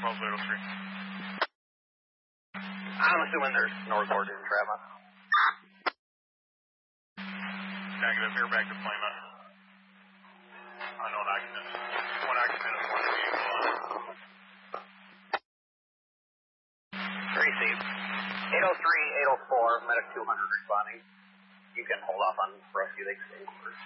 I'm assuming there's northbound in Travis. Negative, here back to Plymouth. Unknown occupant. One occupant is one vehicle. Tracy, 803, 804, medic 200 responding. You can hold off on rescue, they can stay quarters.